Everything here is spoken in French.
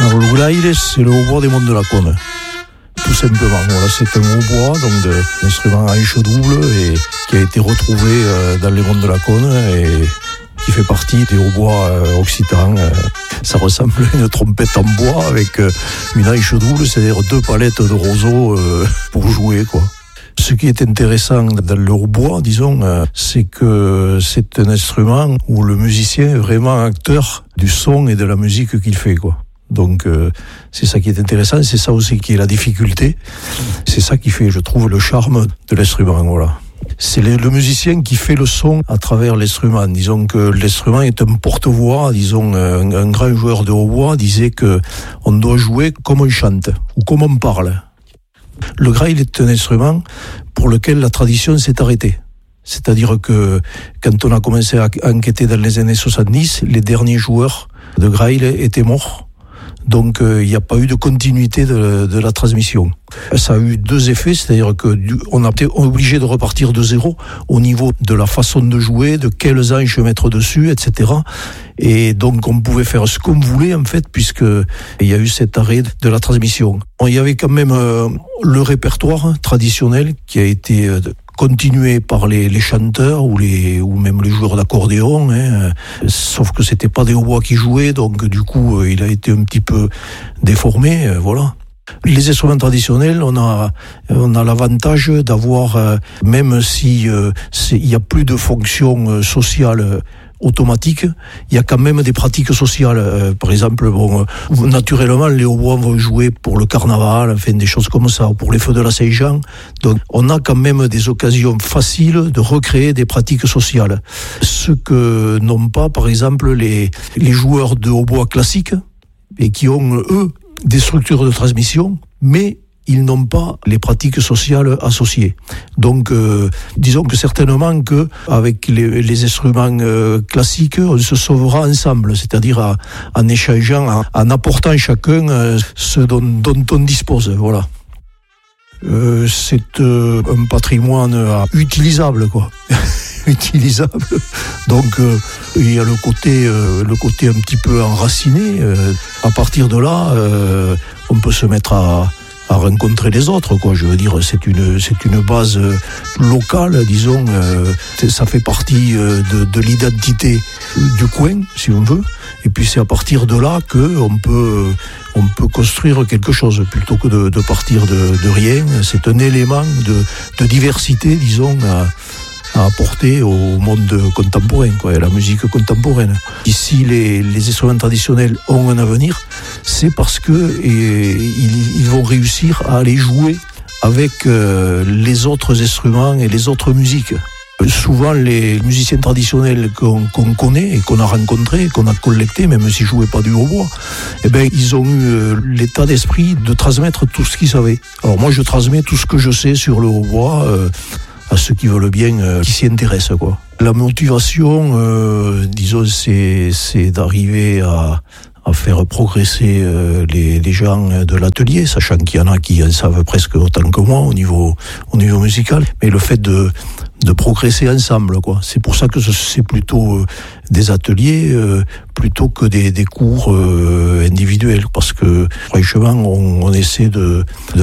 Alors, le graille, c'est le hautbois des monts de la Cône. Tout simplement. Voilà, c'est un hautbois, donc un instrument à hanche double et qui a été retrouvé dans les monts de la Cône et qui fait partie des hautbois occitans. Ça ressemble à une trompette en bois avec une hanche double, c'est-à-dire 2 palettes de roseau pour jouer, quoi. Ce qui est intéressant dans le hautbois, disons, c'est que c'est un instrument où le musicien est vraiment acteur du son et de la musique qu'il fait, quoi. Donc c'est ça qui est intéressant, c'est ça aussi qui est la difficulté. C'est ça qui fait, je trouve, le charme de l'instrument, voilà. C'est le musicien qui fait le son à travers l'instrument. Disons que l'instrument est un porte-voix. Disons, un grand joueur de hautbois disait que on doit jouer comme on chante ou comme on parle. Le graille est un instrument pour lequel la tradition s'est arrêtée. C'est-à-dire que quand on a commencé à enquêter dans les années 70, les derniers joueurs de graille étaient morts. Donc il n'y a pas eu de continuité de la transmission. Ça a eu 2 effets, c'est-à-dire qu'on a été obligé de repartir de zéro au niveau de la façon de jouer, de quelles hanches mettre dessus, etc. Et donc on pouvait faire ce qu'on voulait en fait, puisque il y a eu cet arrêt de la transmission. Bon, il y avait quand même le répertoire traditionnel qui a été continué par les chanteurs ou même les joueurs d'accordéon, hein. Sauf que c'était pas des hautbois qui jouaient, donc du coup il a été un petit peu déformé, voilà. Les instruments traditionnels, on a l'avantage d'avoir, même si il y a plus de fonctions sociales automatique, il y a quand même des pratiques sociales. Par exemple, naturellement, les hautbois vont jouer pour le carnaval, enfin des choses comme ça, ou pour les feux de la Saint-Jean. Donc, on a quand même des occasions faciles de recréer des pratiques sociales. Ce que n'ont pas, par exemple, les joueurs de hautbois classiques, et qui ont, eux, des structures de transmission, mais ils n'ont pas les pratiques sociales associées. Donc, disons que certainement que avec les instruments classiques, on se sauvera ensemble, c'est-à-dire en échangeant, en apportant chacun ce dont on dispose. Voilà. C'est un patrimoine utilisable, quoi. Utilisable. Donc, il y a le côté un petit peu enraciné. À partir de là, on peut se mettre à rencontrer les autres, quoi. Je veux dire, c'est une base locale, disons. Ça fait partie de l'identité du coin, si on veut. Et puis c'est à partir de là que on peut construire quelque chose plutôt que de partir de rien. C'est un élément de diversité, disons, à apporter au monde contemporain, quoi, à la musique contemporaine. Ici, les instruments traditionnels ont un avenir, c'est parce que ils vont réussir à aller jouer avec les autres instruments et les autres musiques. Souvent, les musiciens traditionnels qu'on connaît et qu'on a rencontrés, qu'on a collectés, même s'ils jouaient pas du hautbois, eh ben, ils ont eu l'état d'esprit de transmettre tout ce qu'ils savaient. Alors moi, je transmets tout ce que je sais sur le hautbois à ceux qui veulent bien, qui s'y intéressent, quoi. La motivation, disons, c'est d'arriver à faire progresser les gens de l'atelier, sachant qu'il y en a qui en savent presque autant que moi au niveau musical, mais le fait de progresser ensemble, quoi. C'est pour ça que c'est plutôt des ateliers plutôt que des cours individuels, parce que franchement on essaie de